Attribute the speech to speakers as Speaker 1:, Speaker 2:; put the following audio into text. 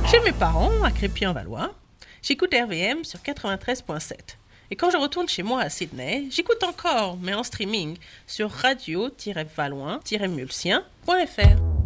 Speaker 1: Chez mes parents, à Crépy-en-Valois, j'écoute RVM sur 93.7. Et quand je retourne chez moi à Sydney, j'écoute encore, mais en streaming, sur radio-valois-mulsien.fr.